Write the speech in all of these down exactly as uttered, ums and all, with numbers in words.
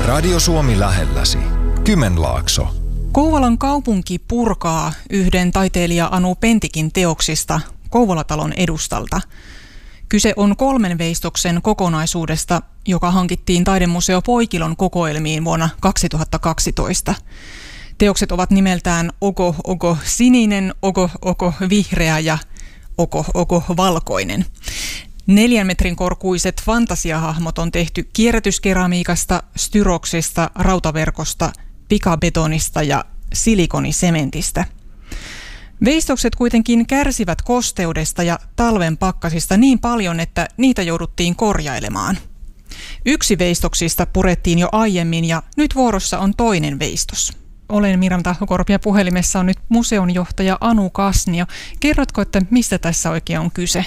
Radio Suomi lähelläsi. Kymenlaakso. Kouvolan kaupunki purkaa yhden taiteilija Anu Pentikin teoksista Kouvolatalon edustalta. Kyse on kolmen veistoksen kokonaisuudesta, joka hankittiin Taidemuseo Poikilon kokoelmiin vuonna kaksituhattakaksitoista. Teokset ovat nimeltään Oko Oko sininen, Oko Oko vihreä ja Oko Oko valkoinen. Neljän metrin korkuiset fantasiahahmot on tehty kierrätyskeramiikasta, styroksista, rautaverkosta, pikabetonista ja silikonisementistä. Veistokset kuitenkin kärsivät kosteudesta ja talven pakkasista niin paljon, että niitä jouduttiin korjailemaan. Yksi veistoksista purettiin jo aiemmin ja nyt vuorossa on toinen veistos. Olen Mirjam Tahkokorpi ja puhelimessa on nyt museonjohtaja Anu Kasnio. Kerrotko, että mistä tässä oikein on kyse?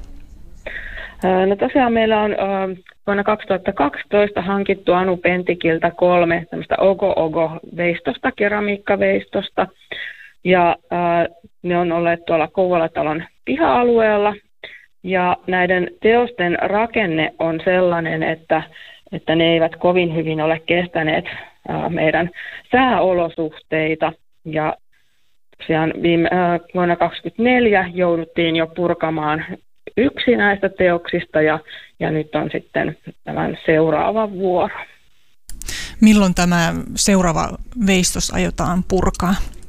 No tosiaan meillä on vuonna kaksituhattakaksitoista hankittu Anu Pentikiltä kolme tämmöistä Ogo-Ogo-veistosta, keramiikkaveistosta. Ja ää, ne on olleet tuolla Kouvolatalon piha-alueella. Ja näiden teosten rakenne on sellainen, että, että ne eivät kovin hyvin ole kestäneet ää, meidän sääolosuhteita. Ja tosiaan viime, ää, vuonna kaksituhattakaksikymmentäneljä jouduttiin jo purkamaan yksi näistä teoksista ja, ja nyt on sitten tämän seuraava vuoro. Milloin tämä seuraava veistos aiotaan purkaa?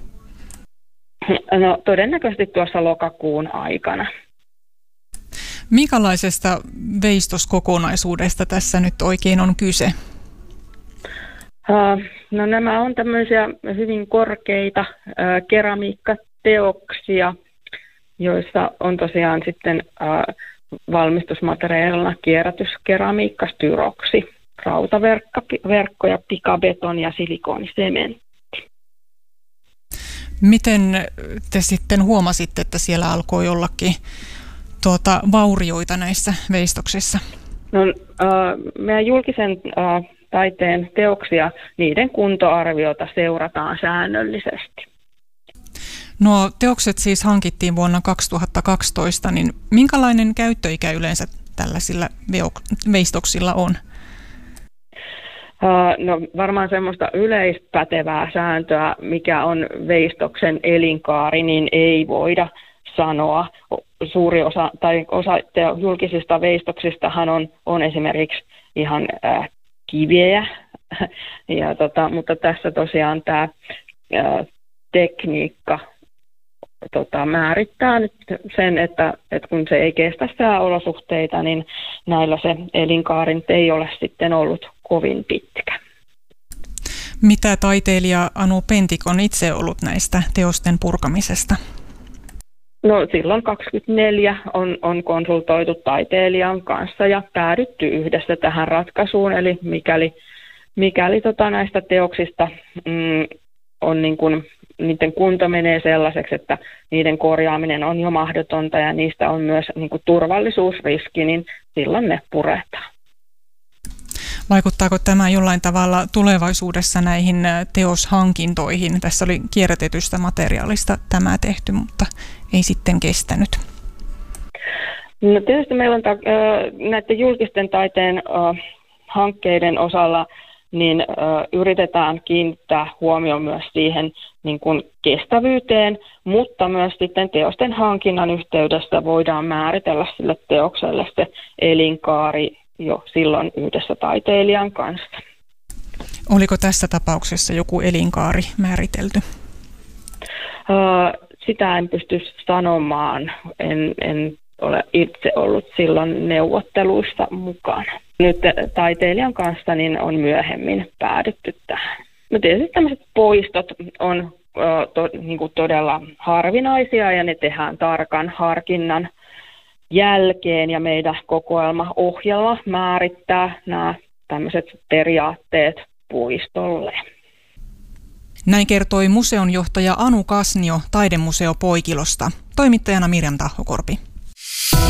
No todennäköisesti tuossa lokakuun aikana. Minkälaisesta veistoskokonaisuudesta tässä nyt oikein on kyse? Uh, no nämä on tämmöisiä hyvin korkeita uh, keramiikkateoksia, joissa on tosiaan sitten uh, valmistusmateriaalina kierrätyskeramiikka, styroksi, rautaverkko ja pikabeton ja silikonisementti. Miten te sitten huomasitte, että siellä alkoi ollakin tuota, vaurioita näissä veistoksissa? No, uh, meidän julkisen uh, taiteen teoksia, niiden kuntoarviota seurataan säännöllisesti. Nuo teokset siis hankittiin vuonna kaksituhattakaksitoista, niin minkälainen käyttöikä yleensä tällaisilla veistoksilla on? No varmaan semmoista yleispätevää sääntöä, mikä on veistoksen elinkaari, niin ei voida sanoa. Suuri osa tai osa julkisista veistoksistahan on, on esimerkiksi ihan äh, kiviä, ja tota, mutta tässä tosiaan tämä äh, tekniikka tota, määrittää nyt sen, että, että kun se ei kestä sääolosuhteita, niin näillä se elinkaari ei ole sitten ollut kovin pitkä. Mitä taiteilija Anu Pentik on itse ollut näistä teosten purkamisesta? No silloin kaksikymmentäneljä on, on konsultoitu taiteilijan kanssa ja päädytty yhdessä tähän ratkaisuun. Eli mikäli, mikäli tota näistä teoksista mm, on niin kuin, niiden kunto menee sellaiseksi, että niiden korjaaminen on jo mahdotonta ja niistä on myös niin kuin turvallisuusriski, niin silloin ne puretaan. Vaikuttaako tämä jollain tavalla tulevaisuudessa näihin teoshankintoihin? Tässä oli kierrätetystä materiaalista tämä tehty, mutta ei sitten kestänyt. No tietysti meillä on ta- näiden julkisten taiteen uh, hankkeiden osalla niin uh, yritetään kiinnittää huomioon myös siihen niin kuin kestävyyteen, mutta myös sitten teosten hankinnan yhteydessä voidaan määritellä sille teokselle se elinkaari jo silloin yhdessä taiteilijan kanssa. Oliko tässä tapauksessa joku elinkaari määritelty? Uh, sitä en pysty sanomaan. En, en ole itse ollut silloin neuvotteluissa mukana. Nyt taiteilijan kanssa niin on myöhemmin päädytty tähän. No tietysti tämmöiset poistot on uh, to, niin kuin todella harvinaisia ja ne tehdään tarkan harkinnan jälkeen ja meidän kokoelmaohjelma määrittää nämä tämmöiset periaatteet puistolle. Näin kertoi museonjohtaja Anu Kasnio Taidemuseo Poikilosta. Toimittajana Mirjam Tahkokorpi.